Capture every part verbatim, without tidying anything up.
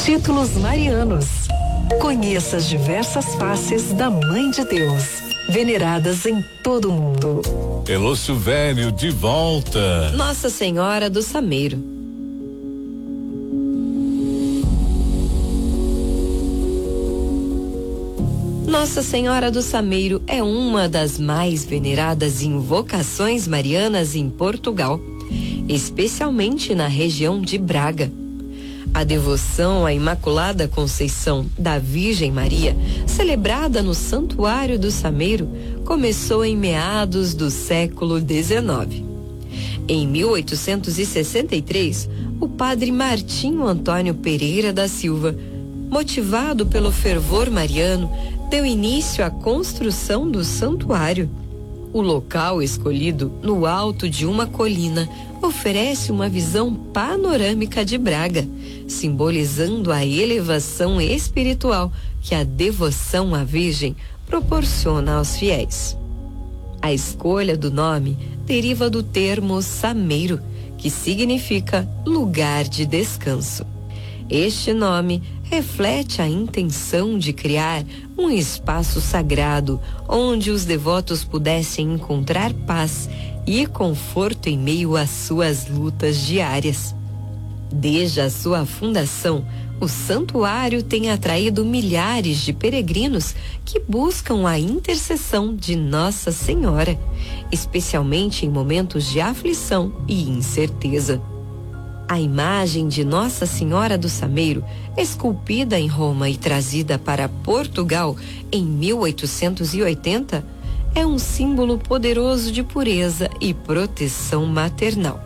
Títulos marianos. Conheça as diversas faces da Mãe de Deus, veneradas em todo o mundo. Elô Silvério de volta. Nossa Senhora do Sameiro. Nossa Senhora do Sameiro é uma das mais veneradas invocações marianas em Portugal, especialmente na região de Braga. A devoção à Imaculada Conceição da Virgem Maria, celebrada no Santuário do Sameiro, começou em meados do século dezenove. Em mil oitocentos e sessenta e três, o padre Martinho Antônio Pereira da Silva, motivado pelo fervor mariano, deu início à construção do santuário. O local escolhido, no alto de uma colina, oferece uma visão panorâmica de Braga, simbolizando a elevação espiritual que a devoção à Virgem proporciona aos fiéis. A escolha do nome deriva do termo sameiro, que significa lugar de descanso. Este nome reflete a intenção de criar um espaço sagrado onde os devotos pudessem encontrar paz e conforto em meio às suas lutas diárias. Desde a sua fundação, o santuário tem atraído milhares de peregrinos que buscam a intercessão de Nossa Senhora, especialmente em momentos de aflição e incerteza. A imagem de Nossa Senhora do Sameiro, esculpida em Roma e trazida para Portugal em mil oitocentos e oitenta, é um símbolo poderoso de pureza e proteção maternal.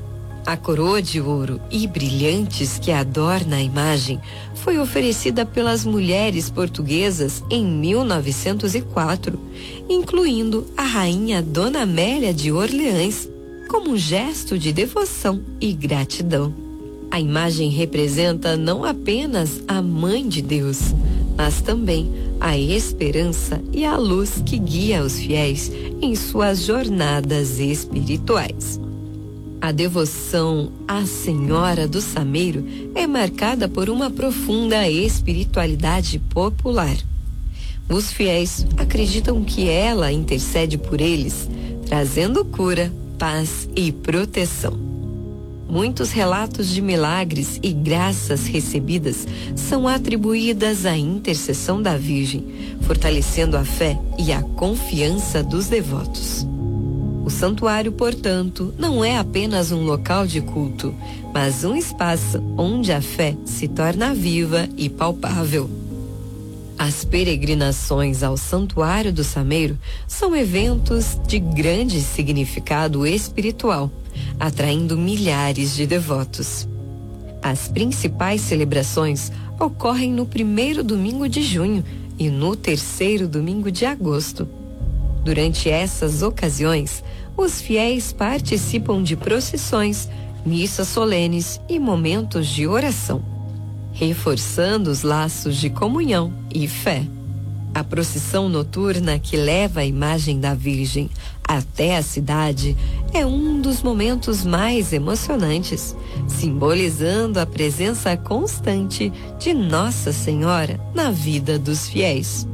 A coroa de ouro e brilhantes que adorna a imagem foi oferecida pelas mulheres portuguesas em mil novecentos e quatro, incluindo a rainha Dona Amélia de Orleans, como um gesto de devoção e gratidão. A imagem representa não apenas a Mãe de Deus, mas também a esperança e a luz que guia os fiéis em suas jornadas espirituais. A devoção à Senhora do Sameiro é marcada por uma profunda espiritualidade popular. Os fiéis acreditam que ela intercede por eles, trazendo cura, paz e proteção. Muitos relatos de milagres e graças recebidas são atribuídas à intercessão da Virgem, fortalecendo a fé e a confiança dos devotos. O santuário, portanto, não é apenas um local de culto, mas um espaço onde a fé se torna viva e palpável. As peregrinações ao Santuário do Sameiro são eventos de grande significado espiritual, atraindo milhares de devotos. As principais celebrações ocorrem no primeiro domingo de junho e no terceiro domingo de agosto. Durante essas ocasiões, os fiéis participam de procissões, missas solenes e momentos de oração, reforçando os laços de comunhão e fé. A procissão noturna que leva a imagem da Virgem até a cidade é um dos momentos mais emocionantes, simbolizando a presença constante de Nossa Senhora na vida dos fiéis.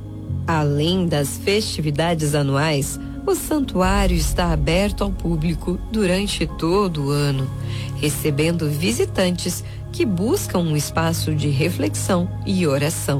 Além das festividades anuais, o santuário está aberto ao público durante todo o ano, recebendo visitantes que buscam um espaço de reflexão e oração.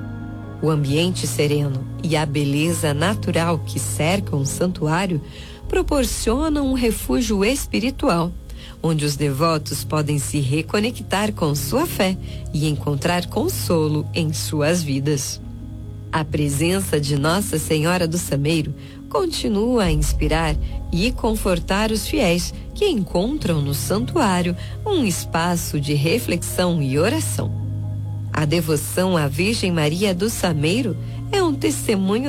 O ambiente sereno e a beleza natural que cercam o santuário proporcionam um refúgio espiritual, onde os devotos podem se reconectar com sua fé e encontrar consolo em suas vidas. A presença de Nossa Senhora do Sameiro continua a inspirar e confortar os fiéis que encontram no santuário um espaço de reflexão e oração. A devoção à Virgem Maria do Sameiro é um testemunho